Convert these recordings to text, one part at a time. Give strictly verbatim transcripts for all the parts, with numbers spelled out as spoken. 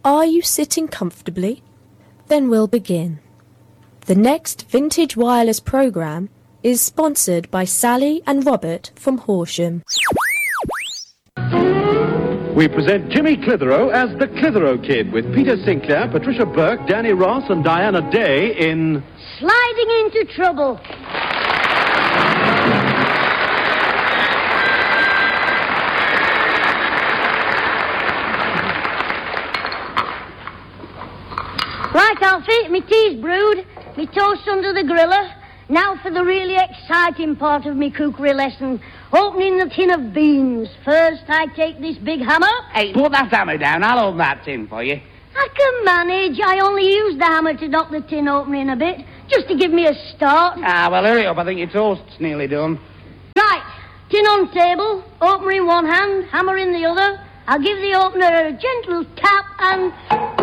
Are you sitting comfortably? Then we'll begin. The next Vintage Wireless programme is sponsored by Sally and Robert from Horsham. We present Jimmy Clitheroe as the Clitheroe Kid with Peter Sinclair, Patricia Burke, Danny Ross and Diana Day in... Sliding into Trouble. Right, Alfie, me tea's brewed, me toast under the griller. Now for the really exciting part of me cookery lesson, opening the tin of beans. First, I take this big hammer. Hey, put that hammer down. I'll hold that tin for you. I can manage. I only use the hammer to knock the tin opening a bit, just to give me a start. Ah, well, hurry up. I think your toast's nearly done. Right, tin on table, opener in one hand, hammer in the other. I'll give the opener a gentle tap and...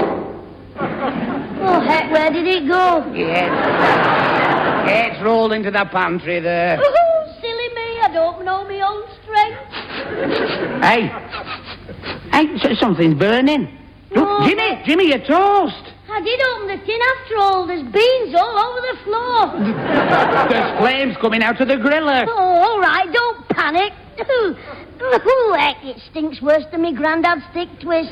Oh, heck, where did it go? Yes. It's rolled into the pantry there. Oh, silly me, I don't know my own strength. Hey. Hey, s- something's burning. Look, Oh. Jimmy, Jimmy, your toast. I did open the tin after all. There's beans all over the floor. There's flames coming out of the griller. Oh, all right, don't panic. Ooh, ooh, heck, it stinks worse than me granddad's stick twist.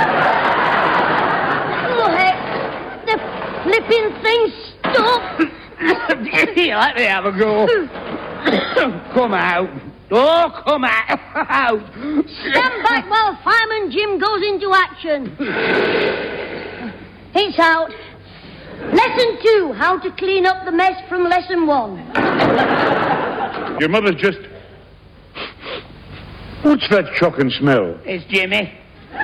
Oh, heck, the flipping thing's stuck. Here, let me have a go. Come out. Oh, come out. Stand back while Fireman Jim goes into action. It's out. Lesson two, how to clean up the mess from lesson one. Your mother's just... What's that shocking smell? It's Jimmy. Do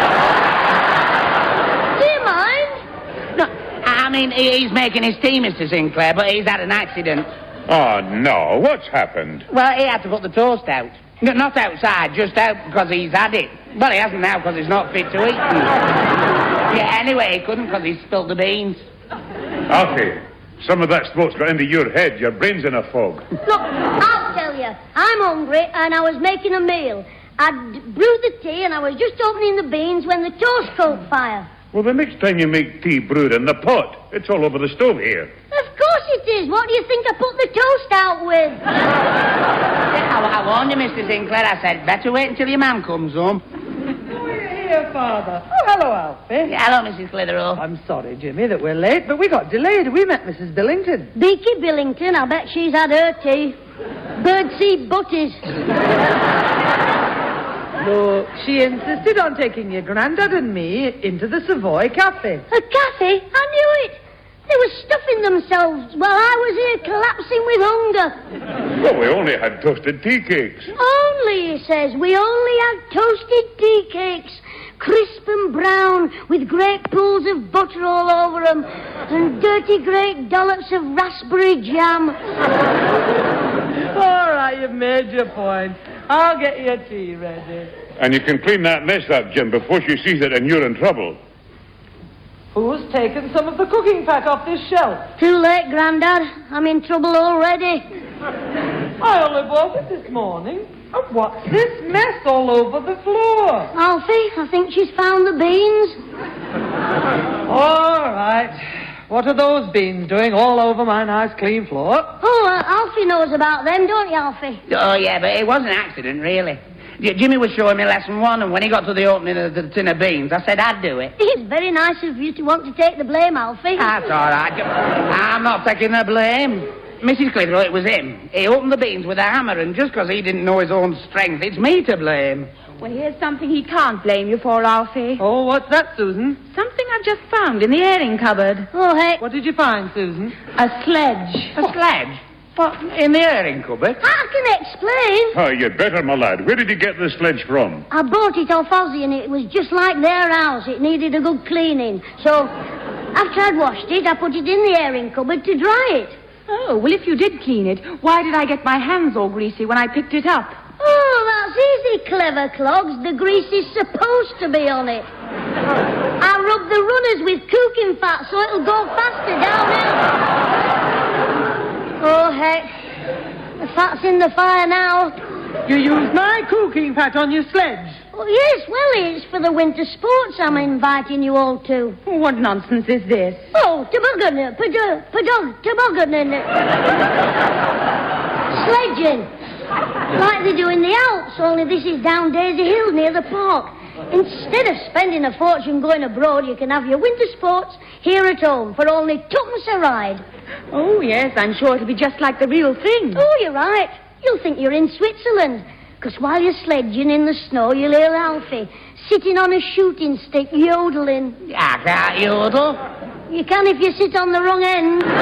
you mind? No, I mean, he- he's making his tea, Mister Sinclair, but he's had an accident. Oh, no. What's happened? Well, he had to put the toast out. No, not outside, just out because he's had it. Well, he hasn't now because he's not fit to eat. Yeah, anyway, he couldn't because he spilled the beans. Alfie, some of that smoke's got into your head. Your brain's in a fog. Look, I'll tell you. I'm hungry and I was making a meal. I'd brewed the tea and I was just opening the beans when the toast caught fire. Well, the next time you make tea brewed in the pot, it's all over the stove here. Of course it is. What do you think I put the toast out with? I, I warned you, Mister Sinclair. I said, better wait until your man comes home. Oh, you're here, Father. Oh, hello, Alfie. Yeah, hello, Missus Clitheroe. I'm sorry, Jimmy, that we're late, but we got delayed. We met Missus Billington. Beaky Billington, I bet she's had her tea. Birdseed butties. No, she insisted on taking your granddad and me into the Savoy Cafe. A cafe? I knew it. They were stuffing themselves while I was here collapsing with hunger. Well, we only had toasted tea cakes. Only, he says, we only had toasted tea cakes. Crisp and brown, with great pools of butter all over them, and dirty great dollops of raspberry jam. All right, you've made your point. I'll get your tea ready. And you can clean that mess up, Jim, before she sees it and you're in trouble. Who's taken some of the cooking fat off this shelf? Too late, Grandad. I'm in trouble already. I only bought it this morning. And what's this mess all over the floor? Alfie, I think she's found the beans. All right. What are those beans doing all over my nice clean floor? Oh, uh, Alfie knows about them, don't you, Alfie? Oh, yeah, but it was an accident, really. J- Jimmy was showing me lesson one, and when he got to the opening of the tin of beans, I said I'd do it. It's very nice of you to want to take the blame, Alfie. That's all right. I'm not taking the blame. Missus Clitheroe, it was him. He opened the beans with a hammer, and just because he didn't know his own strength, it's me to blame. Well, here's something he can't blame you for, Alfie. Oh, what's that, Susan? Something I've just found in the airing cupboard. Oh, heck. What did you find, Susan? A sledge. A sledge? What, in the airing cupboard? I can explain. Oh, you'd better, my lad. Where did you get the sledge from? I bought it off Ozzy and it was just like their house. It needed a good cleaning. So, after I'd washed it, I put it in the airing cupboard to dry it. Oh, well, if you did clean it, why did I get my hands all greasy when I picked it up? Oh, that's easy, clever clogs. The grease is supposed to be on it. I rub the runners with cooking fat so it'll go faster downhill. Oh, heck. The fat's in the fire now. You used my cooking fat on your sledge. Oh, yes, well, it's for the winter sports I'm inviting you all to. What nonsense is this? Oh, toboggan, padog, padog, toboggan and sledging. Like they do in the Alps, only this is down Daisy Hill near the park. Instead of spending a fortune going abroad, you can have your winter sports here at home for only twopence a ride. Oh, yes, I'm sure it'll be just like the real thing. Oh, you're right. You'll think you're in Switzerland. Because while you're sledging in the snow, you'll hear Alfie sitting on a shooting stick yodeling. I can't yodel. You can if you sit on the wrong end.